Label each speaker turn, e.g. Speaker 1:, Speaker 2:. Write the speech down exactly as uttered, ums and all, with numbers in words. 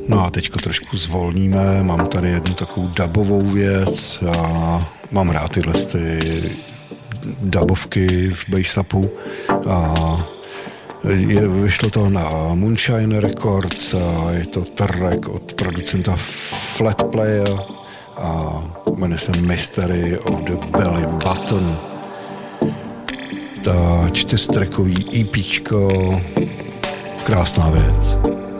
Speaker 1: No a teďko trošku zvolníme, mám tady jednu takovou dubovou věc a mám rád tyhle ty dubovky v Bassupu a je, vyšlo to na Moonshine Records a je to track od producenta Flat Player a jmenuje se Mystery of the Belly Button. Ta čtyřtrackový EPčko, krásná věc.